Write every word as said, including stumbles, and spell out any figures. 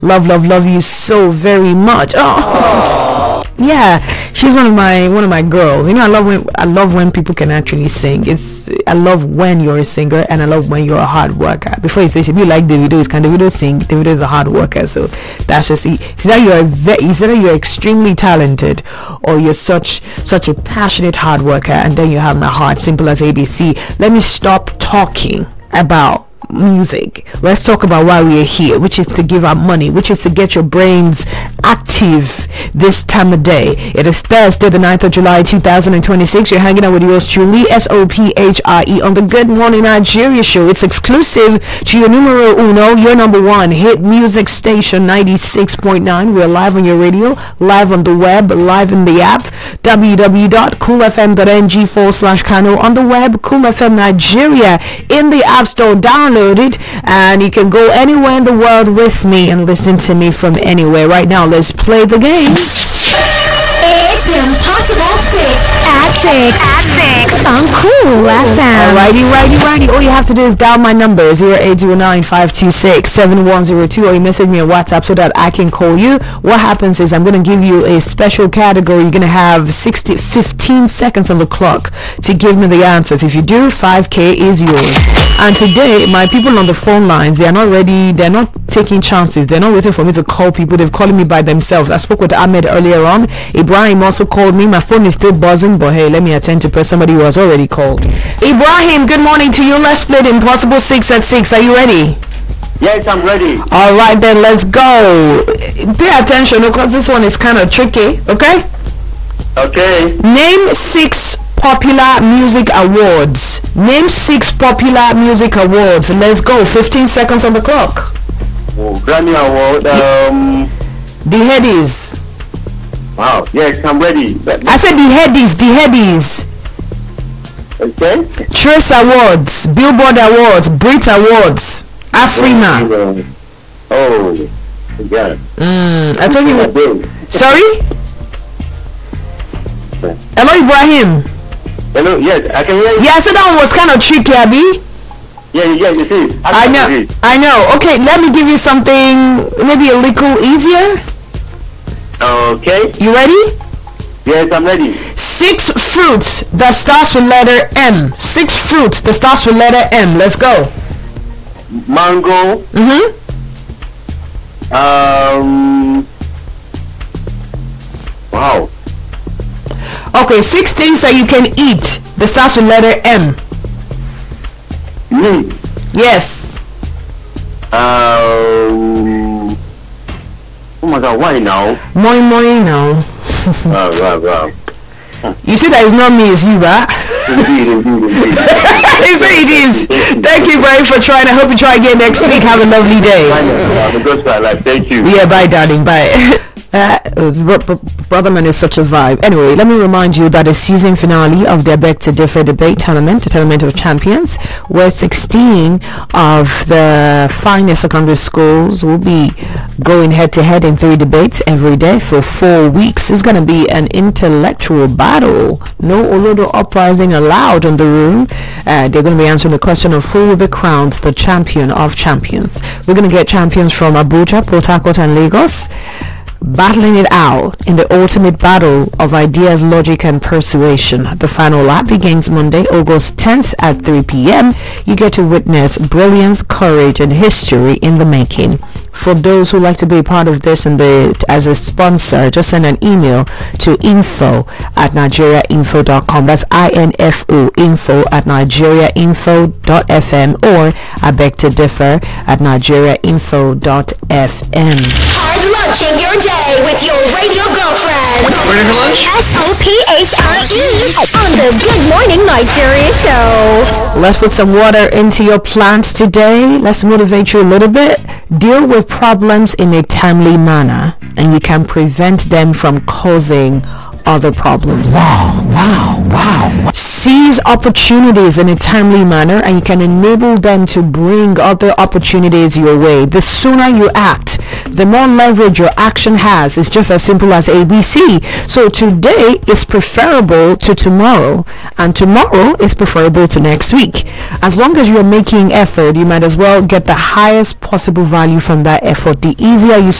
Love, love, love you so very much. Oh, yeah, she's one of my one of my girls. You know, I love when I love when people can actually sing. It's I love when you're a singer, and I love when you're a hard worker. Before you say she be like Davido, can Davido sing? Davido is a hard worker, so that's just it. It's that you're ve- it's either you're extremely talented, or you're such such a passionate hard worker, and then you have my heart. Simple as A B C. Let me stop talking about music. Let's talk about why we are here, which is to give out money, which is to get your brains active this time of day. It is Thursday, the ninth of July, two thousand twenty-six. You're hanging out with yours truly, S O P H I E, on the Good Morning Nigeria show. It's exclusive to your numero uno, your number one hit music station, ninety-six point nine. We're live on your radio, live on the web, live in the app, w w w dot cool f m dot n g forward slash Kano, on the web, Cool F M Nigeria, in the App Store. Download it, and you can go anywhere in the world with me and listen to me from anywhere. Right now, let's play the game. It's the Impossible Six at Six at Six on Cool F M. Alrighty, righty, righty. All you have to do is dial my number zero eight zero nine, five two six, seven one zero two, or you message me on WhatsApp so that I can call you. What happens is I'm going to give you a special category. You're going to have sixty, fifteen seconds on the clock to give me the answers. If you do, five K is yours. And today, my people on the phone lines, they are not ready. They're not taking chances. They're not waiting for me to call people. They're calling me by themselves. I spoke with Ahmed earlier on. Ibrahim also called me. My phone is still buzzing, but hey, let me attend to press somebody who has already called. Ibrahim, good morning to you. Let's play the Impossible Six at Six. Are you ready? Yes, I'm ready. All right, then let's go. Pay attention because this one is kind of tricky. Okay? Okay. Name six popular music awards. Name six popular music awards. Let's go. fifteen seconds on the clock. Oh, Grammy Award. Um. The Headies. Wow. Yes, I'm ready. I said the Headies. The Headies. Okay. Trace Awards. Billboard Awards. Brit Awards. Afrima. Oh, yeah. Mm, I told you. you. Sorry? Hello, Ibrahim. Hello. Yes, I can hear you. Yeah, I said that one was kind of tricky, Abby. Yeah, yeah, it is. I, I know. It. I know. Okay, let me give you something maybe a little easier. Okay. You ready? Yes, I'm ready. Six fruits that starts with letter M. Six fruits that starts with letter M. Let's go. Mango. Mm-hmm. Um. Wow. Okay, six things that you can eat that starts with letter M. Meat. Yes. Um. Oh my God! Why now? Moi moi now. Wow, wow, wow. You see that it's not me, it's you, right? Indeed, indeed, indeed. You say it is. Thank you, Brian, for trying. I hope you try again next week. Have a lovely day. Have a good start, life. Thank you. Yeah, bye, darling. Bye. Uh, Brotherman is such a vibe. Anyway, let me remind you that the season finale of the Beg to Differ debate tournament, the Tournament of Champions, where sixteen of the finest secondary schools will be going head to head in three debates every day for four weeks. It's going to be an intellectual battle. No Olodo uprising allowed in the room. Uh, they're going to be answering the question of who will be crowned the champion of champions. We're going to get champions from Abuja, Port Harcourt, and Lagos, battling it out in the ultimate battle of ideas, logic, and persuasion. The final lap begins Monday, August tenth at three p.m. You get to witness brilliance, courage, and history in the making. For those who like to be a part of this and the as a sponsor, just send an email to info at nigeriainfo dot com. That's I N F O, info at nigeriainfo dot f m, or I beg to differ at nigeriainfo dot f m. Hard lunching your day with your radio girlfriend. Ready for lunch? S O P H I E on the Good Morning Nigeria show. Let's put some water into your plants today. Let's motivate you a little bit. Deal with problems in a timely manner, and you can prevent them from causing other problems. Wow, wow, wow. seize opportunities in a timely manner, and you can enable them to bring other opportunities your way. The sooner you act, the more leverage your action has. It's just as simple as A B C. So today is preferable to tomorrow, and tomorrow is preferable to next week. As long as you're making effort, you might as well get the highest possible value from that effort. The easier you